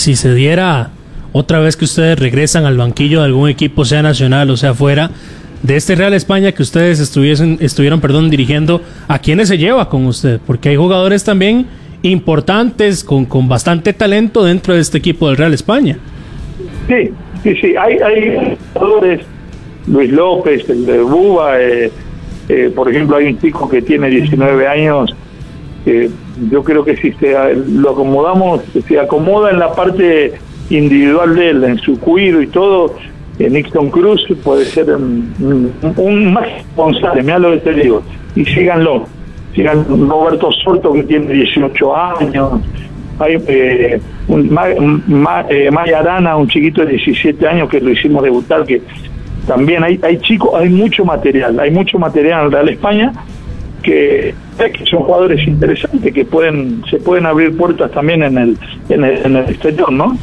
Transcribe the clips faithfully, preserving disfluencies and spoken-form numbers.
si se diera otra vez que ustedes regresan al banquillo de algún equipo, sea nacional o sea fuera, de este Real España que ustedes estuviesen, estuvieron perdón, dirigiendo, ¿a quiénes se lleva con usted? Porque hay jugadores también importantes, con, con bastante talento dentro de este equipo del Real España. Sí, sí, sí, hay, hay jugadores, Luis López, el de Buba, eh, eh, por ejemplo, hay un chico que tiene diecinueve años, eh, yo creo que si se lo acomodamos, se acomoda en la parte individual de él, en su cuido y todo, eh, Nixon Cruz puede ser un, un, un más responsable, mira lo que te digo, y síganlo, sigan Roberto Sorto que tiene dieciocho años, hay eh, un, Ma, Ma, eh, Maya Arana, un chiquito de diecisiete años que lo hicimos debutar, que también hay, hay chicos, hay mucho material, hay mucho material en el Real España que, que son jugadores interesantes que pueden se pueden abrir puertas también en el en el, en el exterior, ¿no?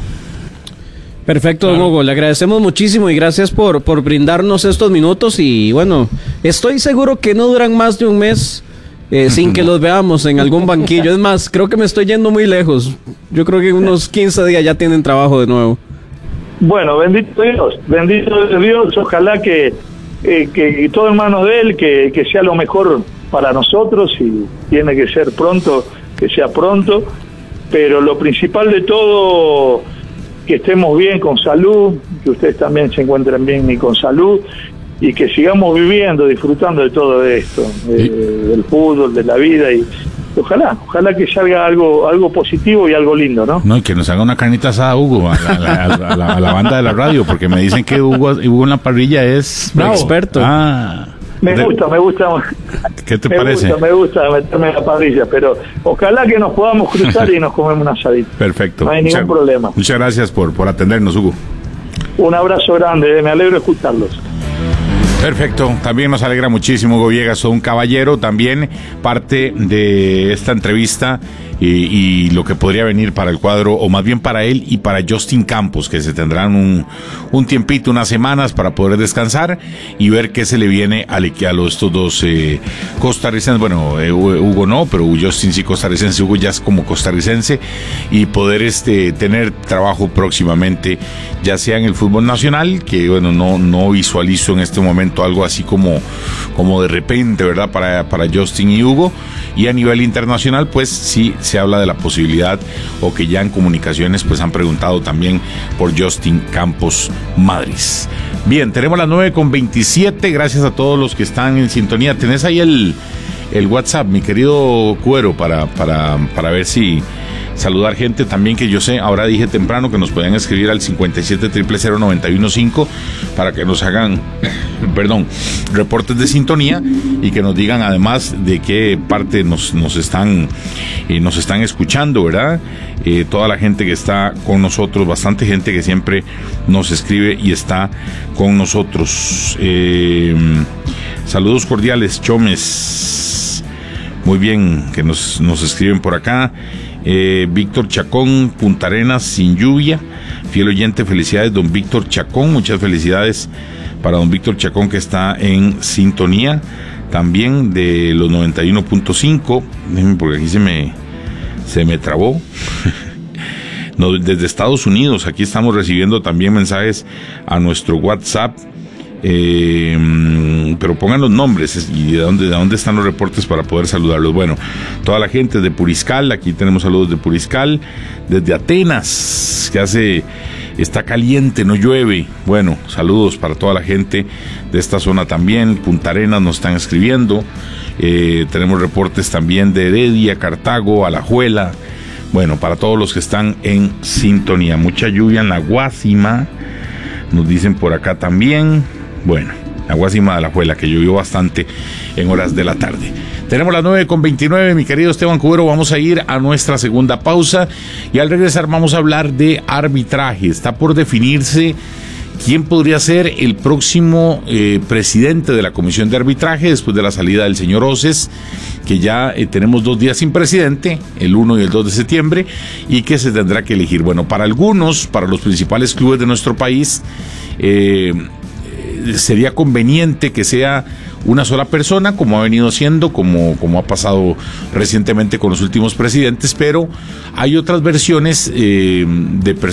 Perfecto, don Hugo, le agradecemos muchísimo y gracias por, por brindarnos estos minutos y bueno, estoy seguro que no duran más de un mes eh, sin que los veamos en algún banquillo. Es más, creo que me estoy yendo muy lejos. Yo creo que en unos quince días ya tienen trabajo de nuevo. Bueno, bendito Dios, bendito Dios, ojalá que, eh, que todo en manos de Él, que, que sea lo mejor para nosotros y tiene que ser pronto, que sea pronto, pero lo principal de todo, que estemos bien con salud, que ustedes también se encuentren bien y con salud y que sigamos viviendo, disfrutando de todo esto, de, del fútbol, de la vida y ojalá, ojalá que salga algo algo positivo y algo lindo, ¿no? No, y que nos haga una carnita asada, Hugo, a la, a la, a la, a la banda de la radio, porque me dicen que Hugo, Hugo en la parrilla es bravo, experto. Ah, me de, gusta, me gusta. ¿Qué te me parece? Gusta, me gusta meterme en la parrilla, pero ojalá que nos podamos cruzar y nos comemos una asadita. Perfecto. No hay mucha, ningún problema. Muchas gracias por, por atendernos, Hugo. Un abrazo grande, me alegro de escucharlos. Perfecto, también nos alegra muchísimo Hugo Villegas, un caballero, también parte de esta entrevista y, y lo que podría venir para el cuadro, o más bien para él y para Justin Campos, que se tendrán un, un tiempito, unas semanas para poder descansar y ver qué se le viene a, a los, estos dos eh, costarricenses, bueno, eh, Hugo no, pero Justin sí costarricense, Hugo ya es como costarricense, y poder este tener trabajo próximamente, ya sea en el fútbol nacional, que bueno, no, no visualizo en este momento algo así como, como de repente, ¿verdad? Para, para Justin y Hugo, y a nivel internacional, pues sí se habla de la posibilidad, o que ya en comunicaciones pues han preguntado también por Justin Campos Madrid. Bien, tenemos las nueve con veintisiete, gracias a todos los que están en sintonía. ¿Tenés ahí el, el WhatsApp, mi querido Cuero, para, para, para ver si saludar gente también, que yo sé, ahora dije temprano que nos podían escribir al cincuenta y siete, cero cero cero, noventa y uno cinco para que nos hagan, perdón, reportes de sintonía y que nos digan además de qué parte nos, nos están eh, nos están escuchando, ¿verdad? Eh, toda la gente que está con nosotros, bastante gente que siempre nos escribe y está con nosotros. Eh, saludos cordiales, Chomes. Muy bien, que nos, nos escriben por acá. Eh, Víctor Chacón, Punta Arenas, sin lluvia. Fiel oyente, felicidades, don Víctor Chacón. Muchas felicidades para don Víctor Chacón, que está en sintonía también de los noventa y uno punto cinco. Déjenme, porque aquí se me, se me trabó. No, desde Estados Unidos, aquí estamos recibiendo también mensajes a nuestro WhatsApp. Eh, pero pongan los nombres y de dónde, de dónde están los reportes para poder saludarlos. Bueno, toda la gente de Puriscal, aquí tenemos saludos de Puriscal, desde Atenas, que hace, está caliente, no llueve. Bueno, saludos para toda la gente de esta zona también. Punta Arenas nos están escribiendo. Eh, tenemos reportes también de Heredia, Cartago, Alajuela. Bueno, para todos los que están en sintonía, mucha lluvia en la Guásima, nos dicen por acá también. Bueno, la Guásima de Alajuela, que llovió bastante en horas de la tarde. Tenemos las nueve con veintinueve, mi querido Esteban Cubero. Vamos a ir a nuestra segunda pausa y al regresar vamos a hablar de arbitraje. Está por definirse quién podría ser el próximo eh, presidente de la Comisión de Arbitraje después de la salida del señor Oces, que ya eh, tenemos dos días sin presidente, el uno y el dos de septiembre, y que se tendrá que elegir. Bueno, para algunos, para los principales clubes de nuestro país, eh, sería conveniente que sea una sola persona, como ha venido siendo, como, como ha pasado recientemente con los últimos presidentes, pero hay otras versiones eh, de personas